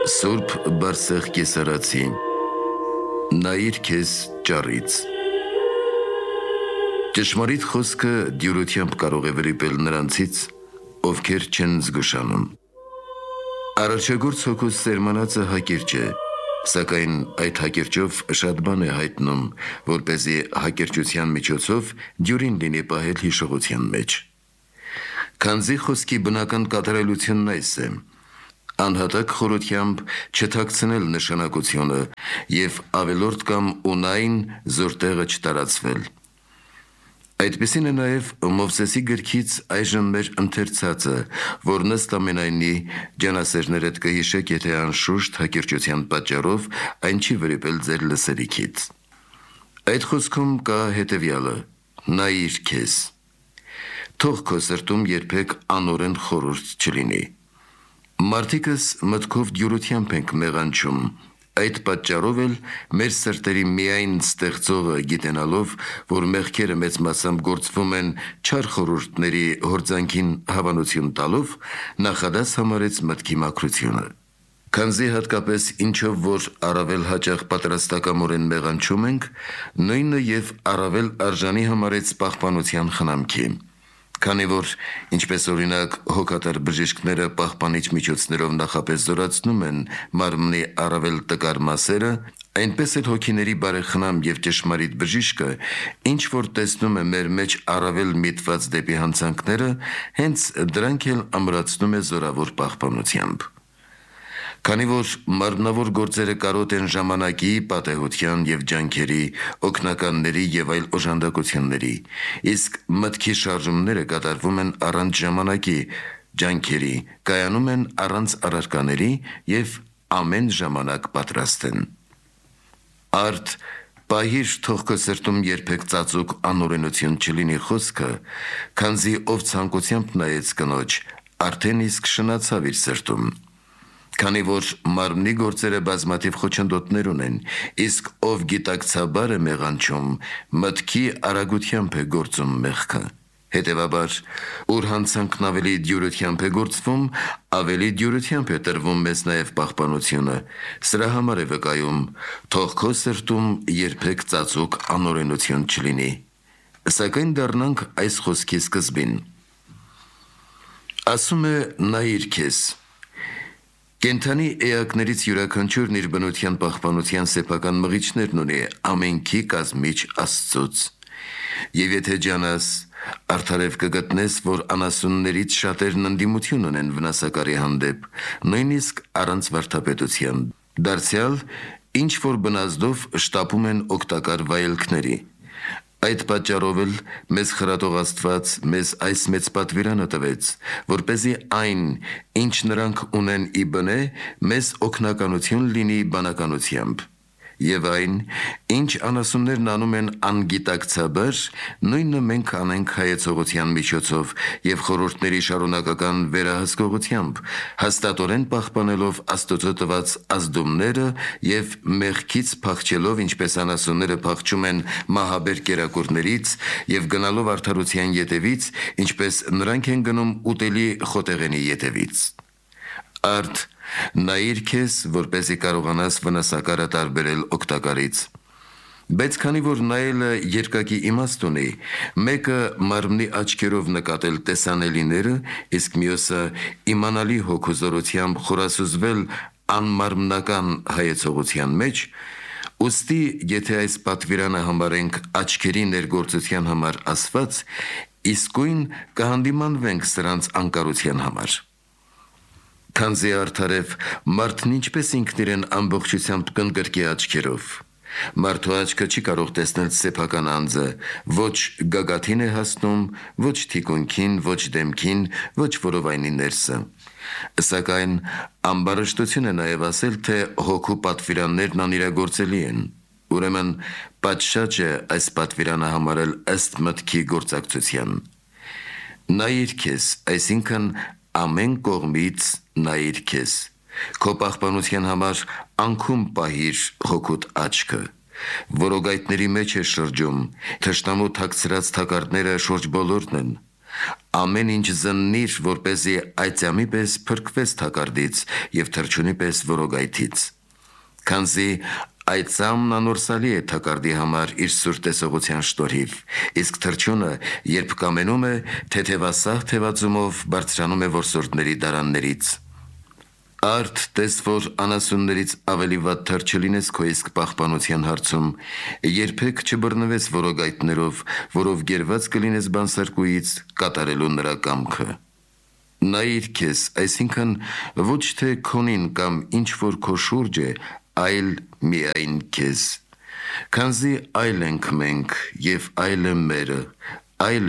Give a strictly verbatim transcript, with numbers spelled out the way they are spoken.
Սուրբ Բարսեղ Կեսարացի, նայիր քեզ ճառից։ Ճշմարիտ խոսքը դյուրությամբ կարող է վրիպել նրանցից, ովքեր չեն զգուշանում։ Առաջագործ հոգուս սերմանածը հակիրճ է, սակայն այդ հակիրճով շատ բան է հայտնում, որպեսզի հակիրճության միջոցով դյուրին լինի պահել հիշողության մեջ։ Քանզի խոսքի բնական կատարելությունն այս է, անհատակ խորությամբ չթաքցնել նշանակությունը և ավելորդ կամ ունայն զորտեղը չտարածվել։ Այդպիսին է նաև Մովսեսի գրքից այժմ մեր ընթերցածը, որ ըստ ամենայնի ջանասերներդ կհիշեք, եթե անշուշտ հակիրճության պատճառով այն չի վրիպել ձեր լսելիքից։ Այդ խոսքում կա հետևյալը. նայիր քեզ։ Թող քո սրտում երբեք անօրեն խորհուրդ չլինի։ Մարդիկս մտքով դյուրությամբ ենք մեղանչում, այդ պատճառով էլ մեր սրտերի միայն ստեղծողը գիտենալով, որ մեղքերը մեծ մասամբ գործվում են չար խորհուրդների հորձանքին հավանություն տալով, նախադաս համարեց մտքի մաքրությունը։ Քանզի հատկապես ինչով որ առավել հաճախ պատրաստակամորեն մեղանչում ենք, նույնը և առավել արժանի համարեց պահպանության խնամքի։ Քանի որ, ինչպես օրինակ հոգատար բժիշկները պահպանիչ միջոցներով նախապես զորացնում են մարմնի առավել տկար մասերը, այնպես էլ հոգիների բարեխնամ և ճշմարիտ բժիշկը, ինչ որ տեսնում է մեր մեջ առավել միտված դեպի հանցանքները, հենց դրանք էլ ամրացնում է զորավոր պահպանությամբ։ Քանի որ մարմնավոր գործերը կարոտ են ժամանակի, պատեհության և ջանքերի, օգնականների և այլ օժանդակությունների, իսկ մտքի շարժումները կատարվում են առանց ժամանակի, ջանքերի, կայանում են առանց առարկաների և ամեն ժամանակ պատրաստ են։ Արդ պահիր թող քո սրտում երբեք ծածուկ անօրենություն չլինի խոսքը, քանզի ով ցանկությամբ նայեց կնոջ, արդեն իսկ շնացավ իր սրտում։ Քանի որ մարմնի գործերը բազմաթիվ խոչընդոտներ ունեն, իսկ ով գիտակցաբար է մեղանչում, մտքի արագությամբ է գործում մեղքը։ Հետևաբար, ուր հանցանքն ավելի դյուրությամբ է գործվում, ավելի դյուրությամբ է տրվում մեզ նաև պահպանությունը, սրա համար է վկայում, թող քո սրտում երբեք ծածուկ անօրենություն չլինի։ Սակայն դառնանք այս խոսքի սկզբին։ Ասում է նայիր քեզ։ Կենդանի էակներից յուրաքանչյուրն իր բնության պահպանության սեփական մղիչներն ունի ամենքի կազմիչ Աստծուց։ Եվ եթե ջանաս, արդարև կգտնես, որ անասուններից շատերն ընդդիմություն ունեն վնասակարի հանդեպ, նույնիսկ առանց վարդապետության, դարձյալ ինչ որ բնազդով շտապում են օգտակար վայելքների։ Այդ պատճառով էլ մեզ խրատող Աստված մեզ այս մեծ պատվիրանը տվեց, որպեսզի այն, ինչ նրանք ունեն ի բնե, մեզ օգնականություն լինի բանականությամբ, և այն, ինչ անասուններն անում են անգիտակցաբար, նույնը մենք անենք հայեցողության միջոցով և խորհուրդների շարունակական վերահսկողությամբ, հաստատորեն պահպանելով Աստծո տված ազդումները և մեղքից փախչելով, ինչպես անասունները փախչում են մահաբեր կերակուրներից և գնալով արդարության ետևից, ինչպես նրանք են գնում ուտելի խոտեղենի ետևից։ Արդ նայիր քեզ, որպեսզի կարողանաս վնասակարը տարբերել օգտակարից։ Բայց քանի որ նայելը երկակի իմաստ ունի, մեկը մարմնի աչքերով նկատել տեսանելիները, իսկ մյուսը իմանալի հոգու զորությամբ խորասուզվել անմարմնական հայեցողության մեջ, ուստի եթե այս պատվիրանը համարենք աչքերի ներգործության համար ասված, իսկույն կհանդիմանվենք սրանց անկարության համար։ Քանզի արդարև մարդն ինչպես ինքն իրեն ամբողջությամբ կընդգրկի աչքերով։ Մարդու աչքը չի կարող տեսնել սեփական անձը, ոչ գագաթին է հասնում, ոչ թիկունքին, ոչ դեմքին, ոչ որովայնի ներսը։ Սակայն ամբարշտություն է նաև ասել, թե հոգու պատվիրաններն անիրագործելի են։ Ուրեմն պատշաճ է այս պատվիրանը համարել ըստ մտքի գործակցության։ Նայիր քեզ, այսինքն ամեն կողմից նայիր քեզ։ Քո պահպանության համար անքում պահիր հոգուտ աչքը։ Որոգայթների մեջ է շրջում, թշնամու թաքցրած թակարդները շուրջ բոլորն են։ Ամեն ինչ զննիր, որպեսզի այծյամի պես փրկվես թակարդից եւ թռչունի պես որոգայթից։ Քանզի այծամն անորսալի է թակարդի համար իր սուր տեսողության շնորհիվ, իսկ թռչունը, երբ կամենում է, թեթևասահ թևածումով բարձրանում է որսորդների դարաններից։ Արդ տես, որ անասուններից ավելի վատ թռ չլինես քո իսկ պահպանության հարցում, երբեք չբռնվես որոգայթներով, որով գերված կլինես բանսարկուից կատարելու նրա կամքը։ Նայիր քեզ, այսինքն ոչ թե քոնին կամ ինչ որ քո շուրջ է, այլ միայն քեզ։ Քանզի այլ ենք մենք եւ այլ է մերը, այլ